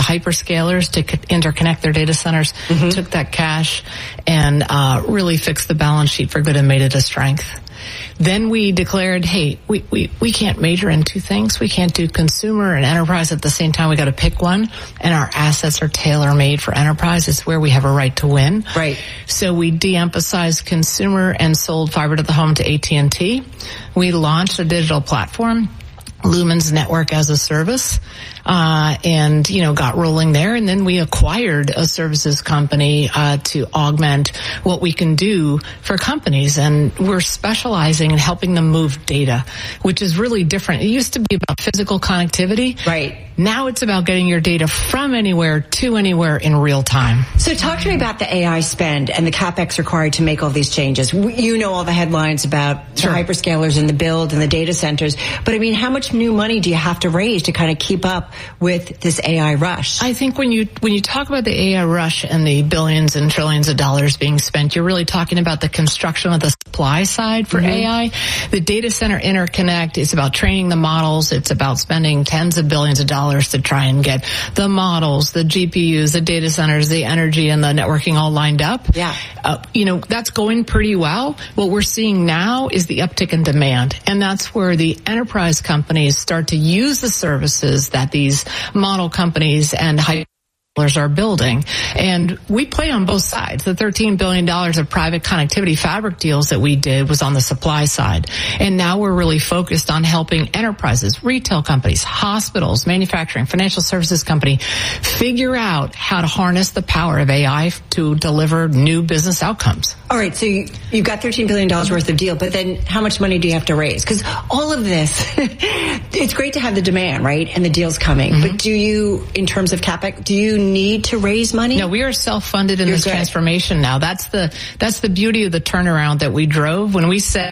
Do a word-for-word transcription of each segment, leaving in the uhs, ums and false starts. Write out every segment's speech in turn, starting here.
hyperscalers to interconnect their data centers, mm-hmm. took that cash and uh, really fixed the balance sheet for good and made it a strength. Then we declared, hey, we, we, we can't major in two things. We can't do consumer and enterprise at the same time. We got to pick one. And our assets are tailor-made for enterprise. It's where we have a right to win. Right. So we de-emphasized consumer and sold fiber to the home to A T and T. We launched a digital platform, Lumen's Network as a Service, uh, and, you know, got rolling there. And then we acquired a services company, uh, to augment what we can do for companies. And we're specializing in helping them move data, which is really different. It used to be about physical connectivity. Right. Now it's about getting your data from anywhere to anywhere in real time. So talk to me about the A I spend and the CapEx required to make all these changes. You know all the headlines about sure. the hyperscalers and the build and the data centers. But I mean, how much new money do you have to raise to kind of keep up with this A I rush? I think when you when you talk about the A I rush and the billions and trillions of dollars being spent, you're really talking about the construction of the supply side for mm-hmm. A I. The data center interconnect is about training the models. It's about spending tens of billions of dollars to try and get the models, the G P Us, the data centers, the energy, and the networking all lined up. Yeah. Uh, you know, that's going pretty well. What we're seeing now is the uptick in demand. And that's where the enterprise companies start to use the services that these model companies and high are building. And we play on both sides. The thirteen billion dollars of private connectivity fabric deals that we did was on the supply side. And now we're really focused on helping enterprises, retail companies, hospitals, manufacturing, financial services company figure out how to harness the power of A I to deliver new business outcomes. All right. So you, you've got thirteen billion dollars worth of deal, but then how much money do you have to raise? Because all of this, it's great to have the demand, right? And the deals coming. Mm-hmm. But do you, in terms of CapEx, do you need to raise money? No, we are self-funded in You're this good. transformation now. That's the that's the beauty of the turnaround that we drove. When we said,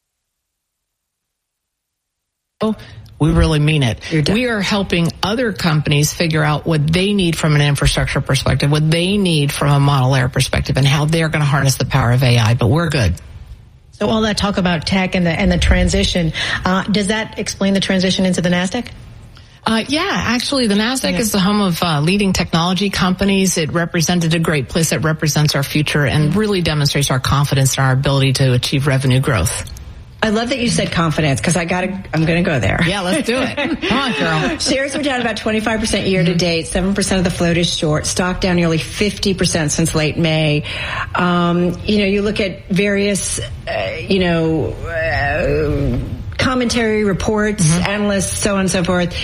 oh, we really mean it. We are helping other companies figure out what they need from an infrastructure perspective, what they need from a model layer perspective, and how they're going to harness the power of A I. But we're good. So all that talk about tech and the and the transition, uh, does that explain the transition into the NASDAQ? Uh, yeah, actually, the NASDAQ is the home of uh, leading technology companies. It represented a great place that represents our future and really demonstrates our confidence in our ability to achieve revenue growth. I love that you said confidence because I got to, I'm going to go there. Yeah, let's do it. Come on, girl. Shares are down about twenty-five percent year to date. seven percent of the float is short. Stock down nearly fifty percent since late May. Um, you know, you look at various, uh, you know, uh, commentary reports, mm-hmm. analysts, so on and so forth.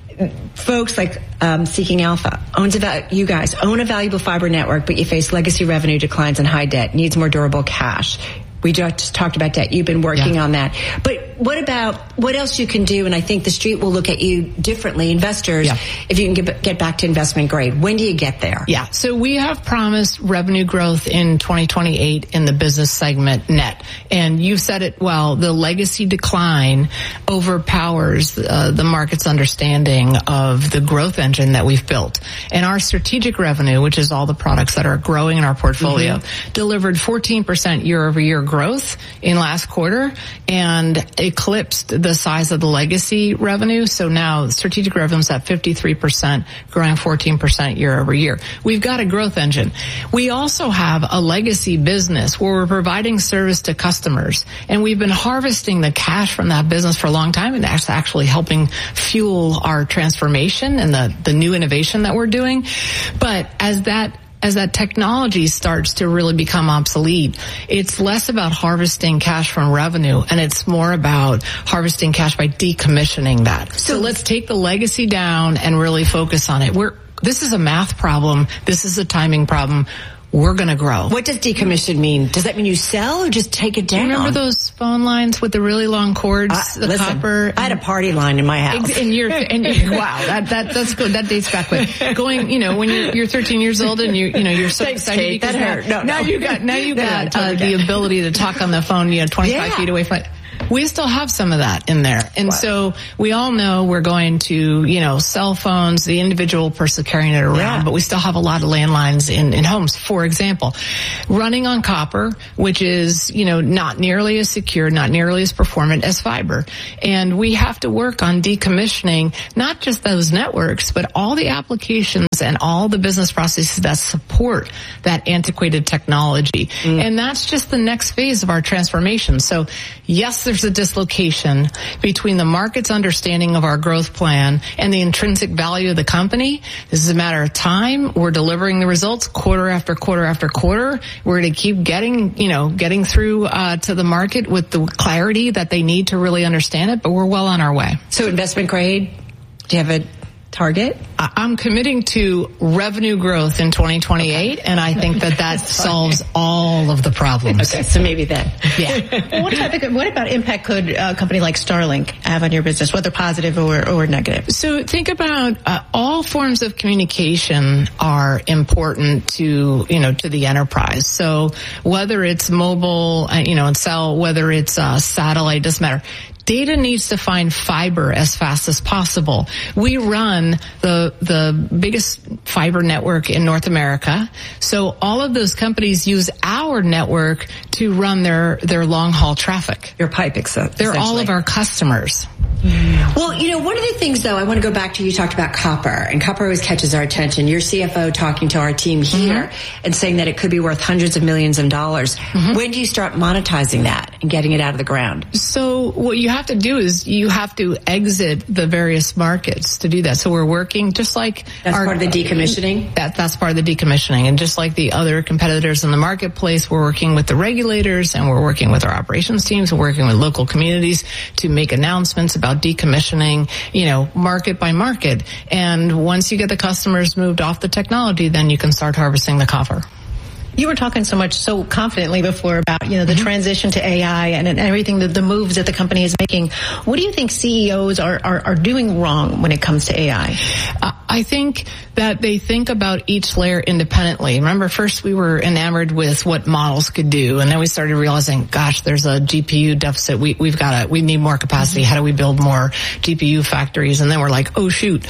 Folks like um, Seeking Alpha owns about you guys own a valuable fiber network, but you face legacy revenue declines and high debt. Needs more durable cash. We just talked about that. You've been working yeah. on that. But what about what else you can do? And I think the street will look at you differently, investors, yeah. if you can get, get back to investment grade. When do you get there? Yeah. So we have promised revenue growth in twenty twenty-eight in the business segment net. And you said it well. The legacy decline overpowers uh, the market's understanding of the growth engine that we've built. And our strategic revenue, which is all the products that are growing in our portfolio, mm-hmm. delivered fourteen percent year over year growth in last quarter and eclipsed the size of the legacy revenue. So now strategic revenue is at fifty-three percent, growing fourteen percent year over year. We've got a growth engine. We also have a legacy business where we're providing service to customers, and we've been harvesting the cash from that business for a long time, and that's actually helping fuel our transformation and the, the new innovation that we're doing. But as that As that technology starts to really become obsolete, it's less about harvesting cash from revenue, and it's more about harvesting cash by decommissioning that. So, so let's take the legacy down and really focus on it. We're, this is a math problem. This is a timing problem. We're going to grow. What does decommission mean? Does that mean you sell or just take it down? Do you remember those phone lines with the really long cords, uh, the listen, copper? I had a party line in my house. And you're, and you're, wow, that, that, that's good. That dates back. But going, you know, when you're, you're thirteen years old and you, you know, you're so Thanks, excited Kate, because that hurt. No, now no. you got, now you no, got no, totally uh, the ability to talk on the phone, you know, twenty-five yeah. feet away from it. We still have some of that in there. And wow. so we all know we're going to, you know, cell phones, the individual person carrying it around, yeah. but we still have a lot of landlines in, in homes. For example, running on copper, which is, you know, not nearly as secure, not nearly as performant as fiber. And we have to work on decommissioning not just those networks, but all the applications and all the business processes that support that antiquated technology. Mm. And that's just the next phase of our transformation. So yes, there's a dislocation between the market's understanding of our growth plan and the intrinsic value of the company. This is a matter of time. We're delivering the results quarter after quarter after quarter. We're going to keep getting, you know, getting through uh, to the market with the clarity that they need to really understand it, but we're well on our way. So investment grade, do you have a target? I'm committing to revenue growth in twenty twenty-eight, and I think that that solves all of the problems. Okay, so maybe then. Yeah. what, type of, what about impact could a company like Starlink have on your business, whether positive or, or negative? So think about uh, all forms of communication are important to, you know, to the enterprise. So whether it's mobile, uh, you know, and cell, whether it's uh, satellite, doesn't matter. Data needs to find fiber as fast as possible. We run the the biggest fiber network in North America. So all of those companies use our network to run their, their long-haul traffic. Your pipe, except They're all of our customers. Mm. Well, you know, one of the things, though, I want to go back to, you talked about copper, and copper always catches our attention. Your C F O talking to our team here mm-hmm. and saying that it could be worth hundreds of millions of dollars. Mm-hmm. When do you start monetizing that and getting it out of the ground? So what you have to do is you have to exit the various markets to do that. So we're working just like... That's our, part of the decommissioning? That, that's part of the decommissioning. And just like the other competitors in the marketplace, we're working with the regulators and we're working with our operations teams and working with local communities to make announcements about decommissioning, you know, market by market. And once you get the customers moved off the technology, then you can start harvesting the copper. You were talking so much, so confidently before about, you know, the mm-hmm. transition to A I and, and everything, the, the moves that the company is making. What do you think C E Os are, are, are doing wrong when it comes to A I? Uh, I think that they think about each layer independently. Remember, first we were enamored with what models could do, and then we started realizing, gosh, there's a G P U deficit. We, we've got to, we need more capacity. How do we build more G P U factories? And then we're like, oh, shoot.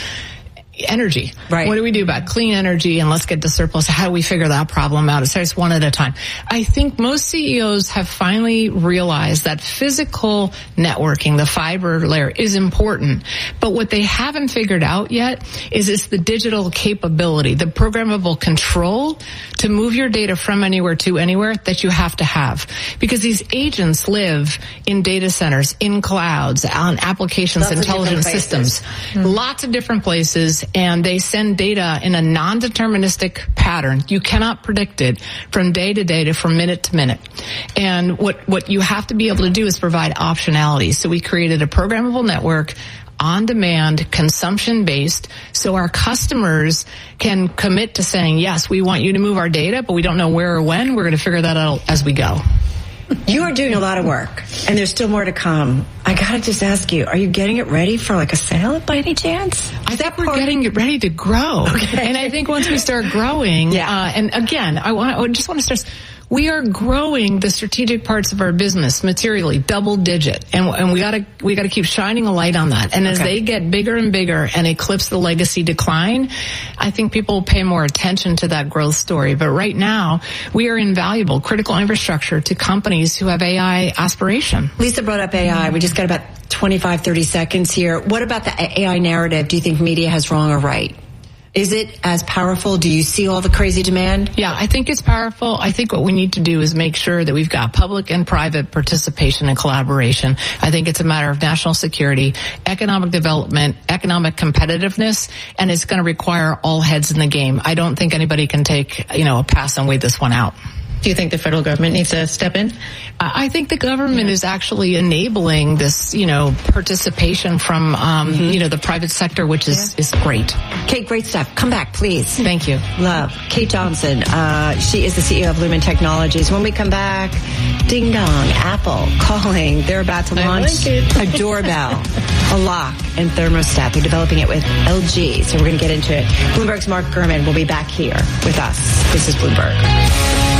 Energy. Right. What do we do about clean energy, and let's get to surplus? How do we figure that problem out? It starts one at a time. I think most C E Os have finally realized that physical networking, the fiber layer, is important. But what they haven't figured out yet is it's the digital capability, the programmable control to move your data from anywhere to anywhere that you have to have. Because these agents live in data centers, in clouds, on applications, Lots intelligent systems, mm-hmm. lots of different places. And they send data in a non-deterministic pattern. You cannot predict it from day to day to from minute to minute. And what, what you have to be able to do is provide optionality. So we created a programmable network, on demand, consumption based, so our customers can commit to saying, yes, we want you to move our data, but we don't know where or when. We're going to figure that out as we go. You are doing a lot of work, and there's still more to come. I gotta just ask you, are you getting it ready for like a sale by any chance? I think we're getting it ready to grow. Okay. And I think once we start growing, yeah. uh, and again, I want I just want to stress, we are growing the strategic parts of our business materially, double digit, and, and we gotta we gotta keep shining a light on that. And as okay. they get bigger and bigger and eclipse the legacy decline, I think people will pay more attention to that growth story. But right now, we are invaluable, critical infrastructure to companies who have A I aspiration. Lisa brought up A I. We just got about twenty-five, thirty seconds here. What about the A I narrative? Do you think media has wrong or right? Is it as powerful? Do you see all the crazy demand? Yeah, I think it's powerful. I think what we need to do is make sure that we've got public and private participation and collaboration. I think it's a matter of national security, economic development, economic competitiveness, and it's going to require all heads in the game. I don't think anybody can take, you know, a pass and wait this one out. Do you think the federal government needs to step in? I think the government yeah. is actually enabling this, you know, participation from, um, mm-hmm. you know, the private sector, which is, yeah. is great. Kate, great stuff. Come back, please. Thank you. Love. Kate Johnson. Uh, she is the C E O of Lumen Technologies. When we come back, ding dong, Apple calling. They're about to launch like a doorbell, a lock, and thermostat. They're developing it with L G. So we're going to get into it. Bloomberg's Mark Gurman will be back here with us. This is Bloomberg.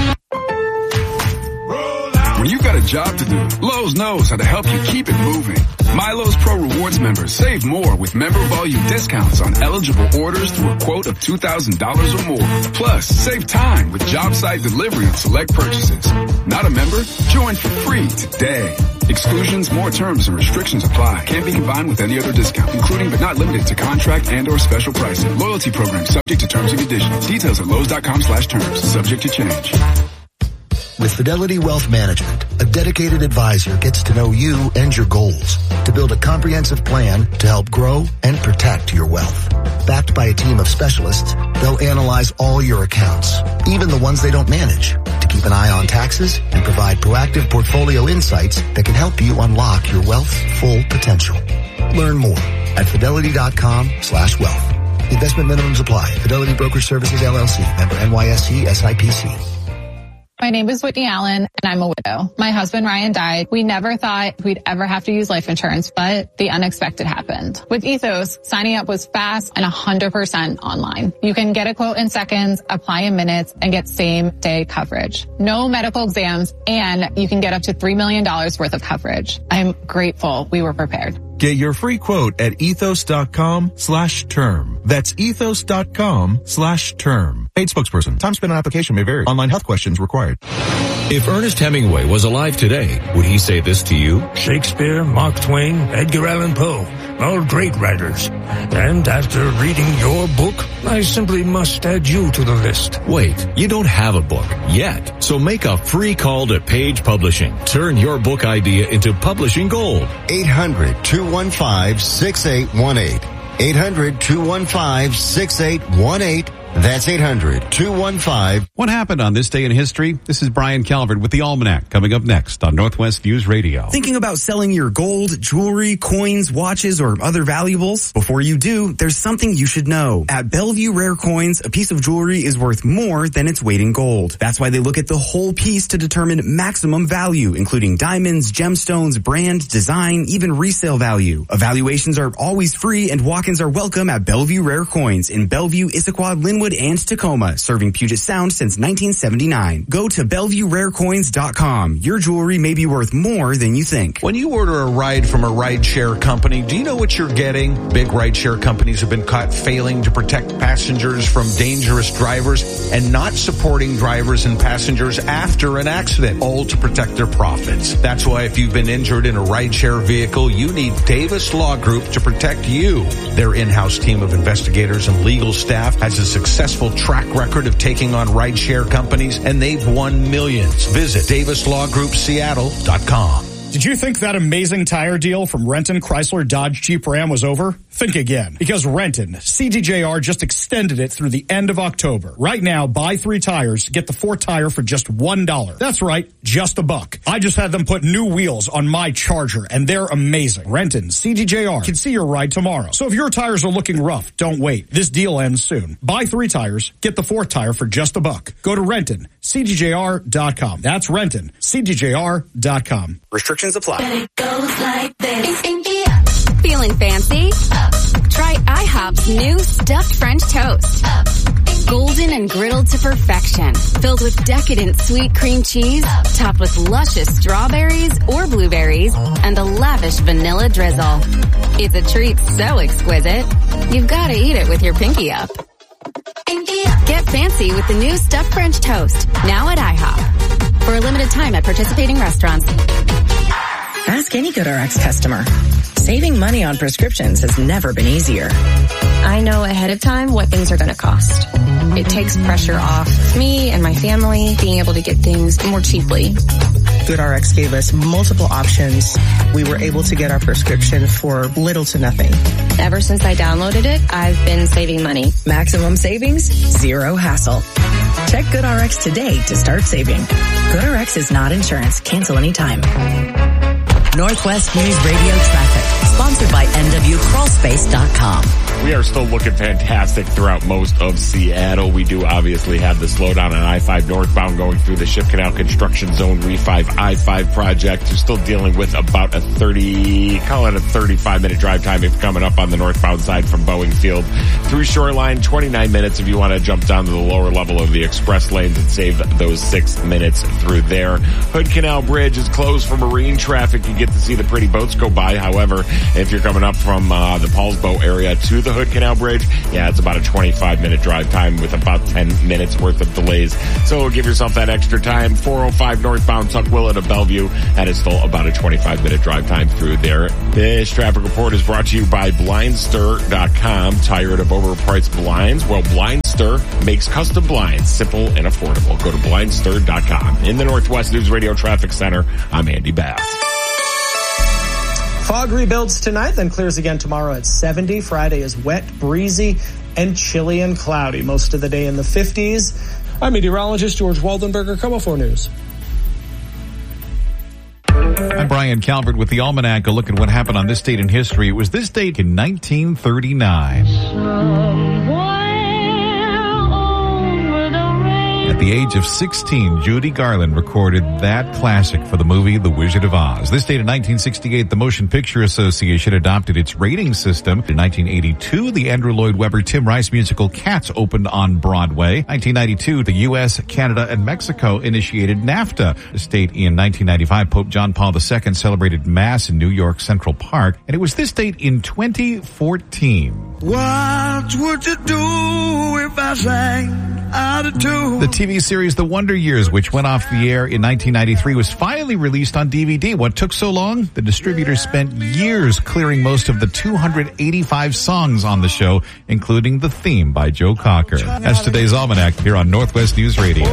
When you've got a job to do, Lowe's knows how to help you keep it moving. Milo's Pro Rewards members save more with member volume discounts on eligible orders through a quote of two thousand dollars or more. Plus, save time with job site delivery on select purchases. Not a member? Join for free today. Exclusions, more terms, and restrictions apply. Can't be combined with any other discount, including but not limited to contract and or special pricing. Loyalty program subject to terms and conditions. Details at Lowe's.com slash terms. Subject to change. With Fidelity Wealth Management, a dedicated advisor gets to know you and your goals to build a comprehensive plan to help grow and protect your wealth. Backed by a team of specialists, they'll analyze all your accounts, even the ones they don't manage, to keep an eye on taxes and provide proactive portfolio insights that can help you unlock your wealth's full potential. Learn more at fidelity.com slash wealth. Investment minimums apply. Fidelity Brokerage Services, L L C. Member N Y S E S I P C. My name is Whitney Allen, and I'm a widow. My husband, Ryan, died. We never thought we'd ever have to use life insurance, but the unexpected happened. With Ethos, signing up was fast and one hundred percent online. You can get a quote in seconds, apply in minutes, and get same-day coverage. No medical exams, and you can get up to three million dollars worth of coverage. I'm grateful we were prepared. Get your free quote at ethos.com slash term. That's ethos.com slash term. Paid spokesperson. Time spent on application may vary. Online health questions required. If Ernest Hemingway was alive today, would he say this to you? Shakespeare, Mark Twain, Edgar Allan Poe, all great writers. And after reading your book, I simply must add you to the list. Wait, you don't have a book yet. So make a free call to Page Publishing. Turn your book idea into publishing gold. eight hundred, two one five, six eight one eight. eight hundred, two one five, six eight one eight. That's eight hundred, two one five. What happened on this day in history? This is Brian Calvert with the Almanac, coming up next on Northwest Views Radio. Thinking about selling your gold, jewelry, coins, watches, or other valuables? Before you do, there's something you should know. At Bellevue Rare Coins, a piece of jewelry is worth more than its weight in gold. That's why they look at the whole piece to determine maximum value, including diamonds, gemstones, brand, design, even resale value. Evaluations are always free, and walk-ins are welcome at Bellevue Rare Coins in Bellevue, Issaquah, Linwood, and Tacoma, serving Puget Sound since nineteen seventy-nine. Go to Bellevue Rare Coins dot com. Your jewelry may be worth more than you think. When you order a ride from a rideshare company, do you know what you're getting? Big rideshare companies have been caught failing to protect passengers from dangerous drivers and not supporting drivers and passengers after an accident, all to protect their profits. That's why if you've been injured in a rideshare vehicle, you need Davis Law Group to protect you. Their in-house team of investigators and legal staff has a successful track record of taking on rideshare companies, and they've won millions. Visit Davis Law Group Seattle dot com. Did you think that amazing tire deal from Renton, Chrysler, Dodge, Jeep, Ram was over? Think again. Because Renton, C D J R just extended it through the end of October. Right now, buy three tires, get the fourth tire for just one dollar. That's right, just a buck. I just had them put new wheels on my Charger, and they're amazing. Renton, C D J R can see your ride tomorrow. So if your tires are looking rough, don't wait. This deal ends soon. Buy three tires, get the fourth tire for just a buck. Go to Renton, C D J R dot com. That's Renton, C D J R dot com. Restrictions apply. It goes like this. Feeling fancy? Try IHOP's new stuffed French toast. Golden and griddled to perfection. Filled with decadent sweet cream cheese, topped with luscious strawberries or blueberries, and a lavish vanilla drizzle. It's a treat so exquisite, you've got to eat it with your pinky up. Get fancy with the new stuffed French toast, now at IHOP. For a limited time at participating restaurants. Ask any GoodRx customer. Saving money on prescriptions has never been easier. I know ahead of time what things are going to cost. It takes pressure off me and my family being able to get things more cheaply. GoodRx gave us multiple options. We were able to get our prescription for little to nothing. Ever since I downloaded it, I've been saving money. Maximum savings, zero hassle. Check GoodRx today to start saving. GoodRx is not insurance. Cancel anytime. Northwest News Radio traffic, sponsored by N W Crawl Space dot com. We are still looking fantastic throughout most of Seattle. We do obviously have the slowdown on I five northbound going through the Ship Canal Construction Zone Re five I five project. You're still dealing with about a thirty, call it a thirty-five minute drive time if you're coming up on the northbound side from Boeing Field. Through Shoreline, twenty-nine minutes if you want to jump down to the lower level of the express lanes and save those six minutes through there. Hood Canal Bridge is closed for marine traffic. You get to see the pretty boats go by. However, if you're coming up from uh, the Paulsbo area to the Hood Canal Bridge, yeah, it's about a twenty-five minute drive time with about ten minutes worth of delays. So give yourself that extra time. four oh five northbound Tukwila to Bellevue. That is still about a twenty-five minute drive time through there. This traffic report is brought to you by Blindster dot com. Tired of overpriced blinds? Well, Blindster makes custom blinds simple and affordable. Go to Blindster dot com. In the Northwest News Radio Traffic Center, I'm Andy Bass. Fog rebuilds tonight, then clears again tomorrow at seventy. Friday is wet, breezy, and chilly and cloudy. Most of the day in the fifties. I'm meteorologist George Waldenberger, KOMO four News. I'm Brian Calvert with the Almanac. A look at what happened on this date in history. It was this date in nineteen thirty-nine. At the age of sixteen, Judy Garland recorded that classic for the movie The Wizard of Oz. This date in nineteen sixty-eight, the Motion Picture Association adopted its rating system. In nineteen eighty-two, the Andrew Lloyd Webber Tim Rice musical Cats opened on Broadway. nineteen ninety-two, the U S, Canada, and Mexico initiated NAFTA. This date in nineteen ninety-five, Pope John Paul the Second celebrated Mass in New York Central Park. And it was this date in twenty fourteen. What would you do if I sang out of tune? The T V series The Wonder Years, which went off the air in nineteen ninety-three, was finally released on D V D. What took so long? The distributors spent years clearing most of the two hundred eighty-five songs on the show, including the theme by Joe Cocker. That's today's Almanac here on Northwest News Radio.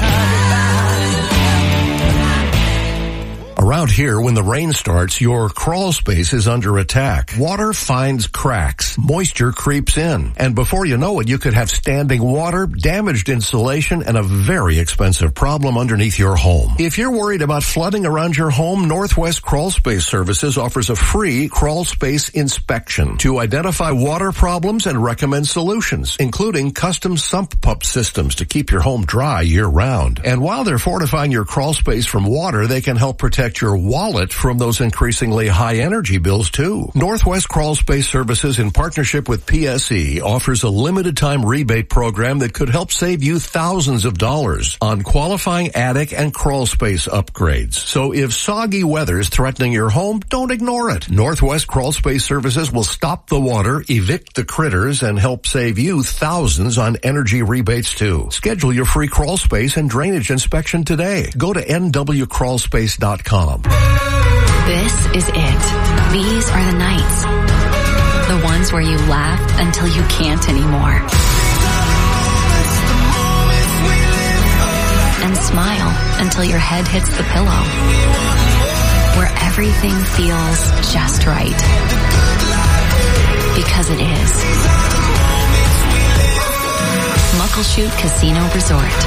Around here, when the rain starts, your crawl space is under attack. Water finds cracks. Moisture creeps in. And before you know it, you could have standing water, damaged insulation, and a very expensive problem underneath your home. If you're worried about flooding around your home, Northwest Crawl Space Services offers a free crawl space inspection to identify water problems and recommend solutions, including custom sump pump systems to keep your home dry year-round. And while they're fortifying your crawl space from water, they can help protect your wallet from those increasingly high energy bills too. Northwest Crawl Space Services, in partnership with P S E, offers a limited time rebate program that could help save you thousands of dollars on qualifying attic and crawl space upgrades. So if soggy weather is threatening your home, don't ignore it. Northwest Crawl Space Services will stop the water, evict the critters, and help save you thousands on energy rebates too. Schedule your free crawl space and drainage inspection today. Go to N W crawl space dot com. This is it. These are the nights. The ones where you laugh until you can't anymore. And smile until your head hits the pillow. Where everything feels just right. Because it is. Muckleshoot Casino Resort.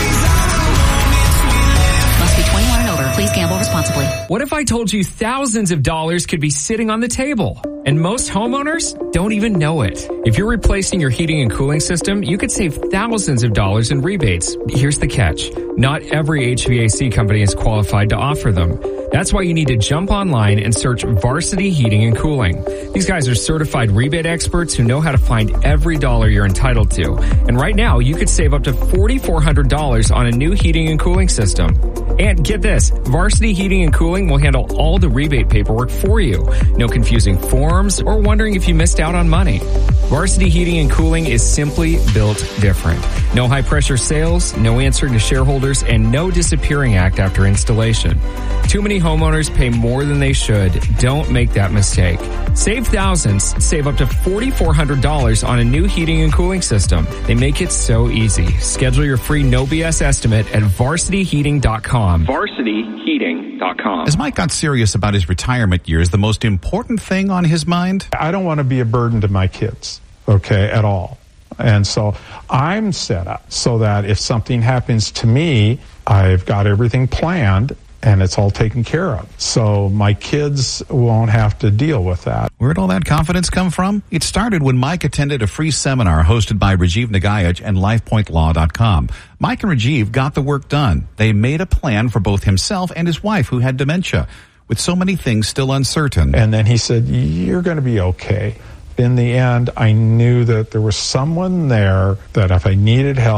Must be twenty-one and over. Please gamble responsibly. What if I told you thousands of dollars could be sitting on the table? And most homeowners don't even know it. If you're replacing your heating and cooling system, you could save thousands of dollars in rebates. Here's the catch. Not every H V A C company is qualified to offer them. That's why you need to jump online and search Varsity Heating and Cooling. These guys are certified rebate experts who know how to find every dollar you're entitled to. And right now, you could save up to four thousand four hundred dollars on a new heating and cooling system. And get this, Varsity Heating and Cooling will handle all the rebate paperwork for you. No confusing forms or wondering if you missed out on money. Varsity Heating and Cooling is simply built different. No high pressure sales, no answering to shareholders, and no disappearing act after installation. Too many homeowners pay more than they should. Don't make that mistake. Save thousands. Save up to four thousand four hundred dollars on a new heating and cooling system. They make it so easy. Schedule your free no B S estimate at varsity heating dot com. varsity heating dot com. As Mike got serious about his retirement years, the most important thing on his mind? I don't want to be a burden to my kids, okay, at all. And so I'm set up so that if something happens to me, I've got everything planned and it's all taken care of. So my kids won't have to deal with that. Where'd all that confidence come from? It started when Mike attended a free seminar hosted by Rajiv Nagayaj and life point law dot com. Mike and Rajiv got the work done. They made a plan for both himself and his wife, who had dementia, with so many things still uncertain. And then he said, you're going to be okay. In the end, I knew that there was someone there that if I needed help,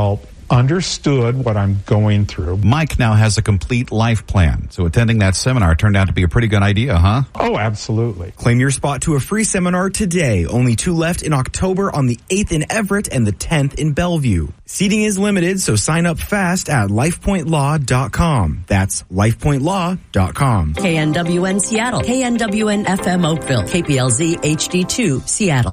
understood what I'm going through. Mike now has a complete life plan, so attending that seminar turned out to be a pretty good idea, huh? Oh, absolutely. Claim your spot to a free seminar today. Only two left in October on the eighth in Everett and the tenth in Bellevue. Seating is limited, so sign up fast at lifepoint law dot com. That's lifepoint law dot com. K N W N Seattle, K N W N F M Oakville, K P L Z H D two Seattle.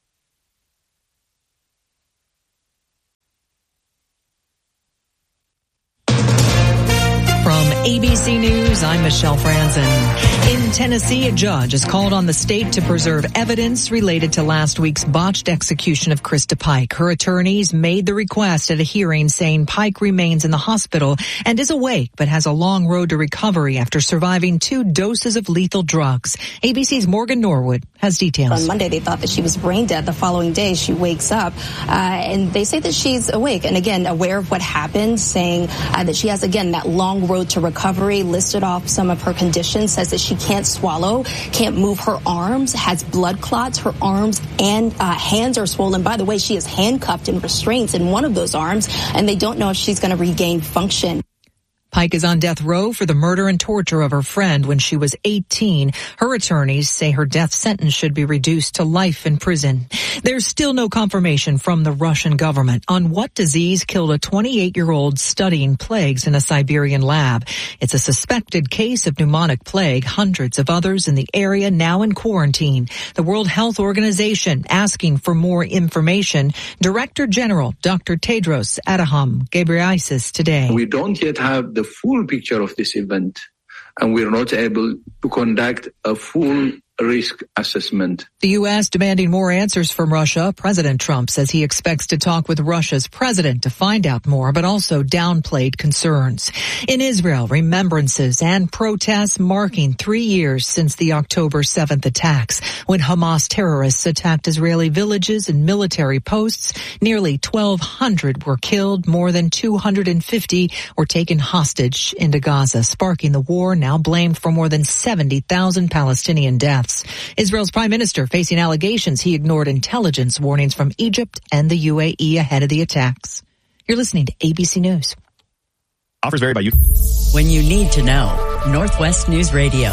From A B C News, I'm Michelle Franzen. In Tennessee, a judge has called on the state to preserve evidence related to last week's botched execution of Krista Pike. Her attorneys made the request at a hearing saying Pike remains in the hospital and is awake but has a long road to recovery after surviving two doses of lethal drugs. A B C's Morgan Norwood has details. On Monday, they thought that she was brain dead. The following day, she wakes up, uh, and they say that she's awake and, again, aware of what happened, saying uh, that she has, again, that long road to recovery, listed off some of her conditions, says that she can't swallow, can't move her arms, has blood clots. Her arms and uh, hands are swollen. By the way, she is handcuffed in restraints in one of those arms, and they don't know if she's going to regain function. Pike is on death row for the murder and torture of her friend when she was eighteen. Her attorneys say her death sentence should be reduced to life in prison. There's still no confirmation from the Russian government on what disease killed a twenty-eight-year-old studying plagues in a Siberian lab. It's a suspected case of pneumonic plague. Hundreds of others in the area now in quarantine. The World Health Organization asking for more information. Director General Doctor Tedros Adhanom Ghebreyesus today. We don't yet have the full picture of this event, and we're not able to conduct a full risk assessment. The U S demanding more answers from Russia. President Trump says he expects to talk with Russia's president to find out more, but also downplayed concerns. In Israel, remembrances and protests marking three years since the October seventh attacks, when Hamas terrorists attacked Israeli villages and military posts. Nearly twelve hundred were killed, more than two hundred fifty were taken hostage into Gaza, sparking the war now blamed for more than seventy thousand Palestinian deaths. Israel's prime minister facing allegations he ignored intelligence warnings from Egypt and the U A E ahead of the attacks. You're listening to A B C News. Offers vary by you. When you need to know, Northwest News Radio.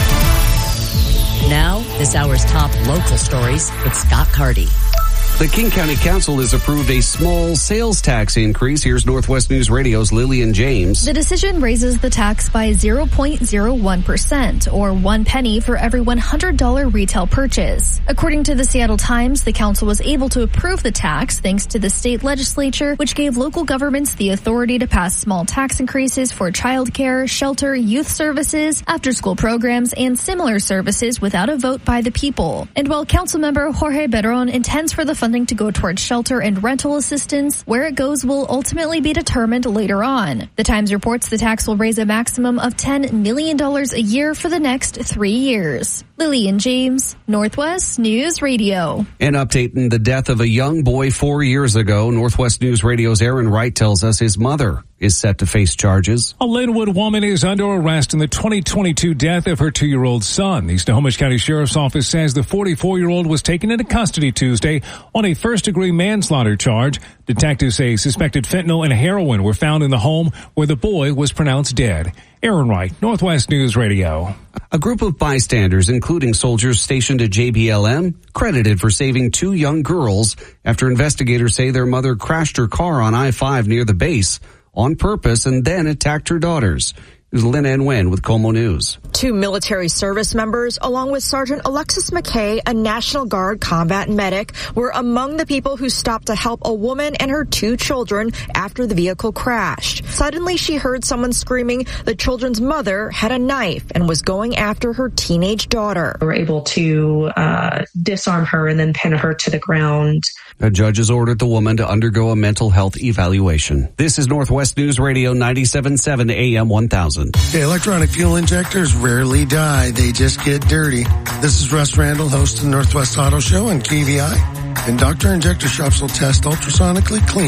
Now, this hour's top local stories with Scott Carty. The King County Council has approved a small sales tax increase. Here's Northwest News Radio's Lillian James. The decision raises the tax by zero point zero one percent, or one penny for every one hundred dollars retail purchase. According to the Seattle Times, the council was able to approve the tax thanks to the state legislature, which gave local governments the authority to pass small tax increases for childcare, shelter, youth services, after-school programs, and similar services without a vote by the people. And while Councilmember Jorge Beron intends for the funding to go towards shelter and rental assistance, where it goes will ultimately be determined later on. The Times reports the tax will raise a maximum of ten million dollars a year for the next three years. Lillian James, Northwest News Radio. An update in the death of a young boy four years ago. Northwest News Radio's Aaron Wright tells us his mother is set to face charges. A Linwood woman is under arrest in the twenty twenty-two death of her two-year-old son. The Snohomish County Sheriff's Office says the forty-four-year-old was taken into custody Tuesday on a first-degree manslaughter charge. Detectives say suspected fentanyl and heroin were found in the home where the boy was pronounced dead. Aaron Wright, Northwest News Radio. A group of bystanders, including soldiers stationed at J B L M, credited for saving two young girls after investigators say their mother crashed her car on I five near the base on purpose and then attacked her daughters. It was Lynn Ann Wen with Como News. Two military service members, along with Sergeant Alexis McKay, a National Guard combat medic, were among the people who stopped to help a woman and her two children after the vehicle crashed. Suddenly, she heard someone screaming the children's mother had a knife and was going after her teenage daughter. We were able to uh, disarm her and then pin her to the ground. A judge has ordered the woman to undergo a mental health evaluation. This is Northwest News Radio ninety-seven point seven A M one thousand. The electronic fuel injectors rarely die. They just get dirty. This is Russ Randall, host of the Northwest Auto Show on K V I. And Doctor Injector Shops will test ultrasonically clean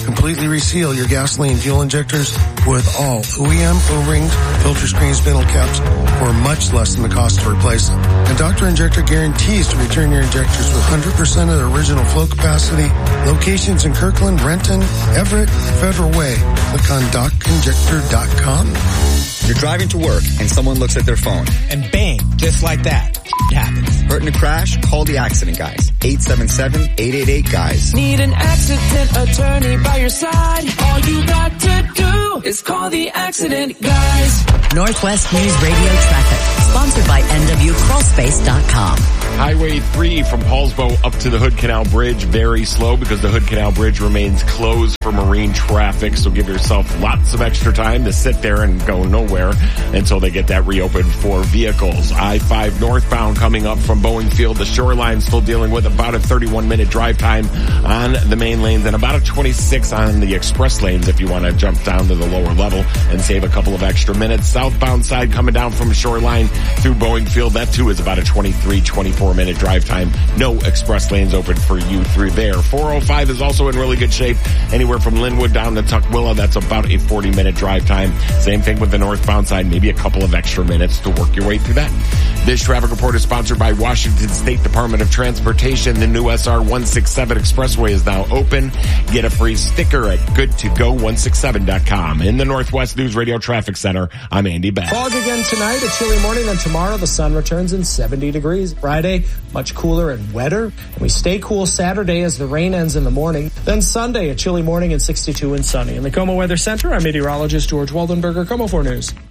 completely reseal your gasoline fuel injectors with all O E M O-rings, filter screens, spindle caps for much less than the cost to replace them. And Doctor Injector guarantees to return your injectors with one hundred percent of their original flow capacity. Locations in Kirkland, Renton, Everett, Federal Way. Click on doc injector dot com. You're driving to work and someone looks at their phone. And bang, just like that, it happens. Hurt in a crash? Call the accident guys. eight seven seven, eight eight eight, guys. Need an accident attorney by your side? All you got to do is call the accident guys. Northwest News Radio Traffic, sponsored by N W Crawl Space dot com. Highway three from Paulsbo up to the Hood Canal Bridge, very slow because the Hood Canal Bridge remains closed for marine traffic. So give yourself lots of extra time to sit there and go nowhere until they get that reopened for vehicles. I five northbound coming up from Boeing Field. The Shoreline still dealing with about a thirty-one minute drive time on the main lanes and about a twenty-six on the express lanes if you want to jump down to the lower level and save a couple of extra minutes. Southbound side coming down from Shoreline through Boeing Field, that too is about a twenty-three, twenty-four minute drive time. No express lanes open for you through there. four oh five is also in really good shape. Anywhere from Linwood down to Tukwila, that's about a forty minute drive time. Same thing with the northbound side, maybe a couple of extra minutes to work your way through that. This traffic report is sponsored by Washington State Department of Transportation. The new S R one sixty-seven Expressway is now open. Get a free sticker at good to go one sixty-seven dot com. In the Northwest News Radio Traffic Center, I'm Andy Beck. Fog again tonight, a chilly morning, and tomorrow the sun returns in seventy degrees. Friday, much cooler and wetter. And we stay cool Saturday as the rain ends in the morning. Then Sunday, a chilly morning and sixty-two and sunny. In the KOMO Weather Center, I'm meteorologist George Waldenberger, KOMO four News.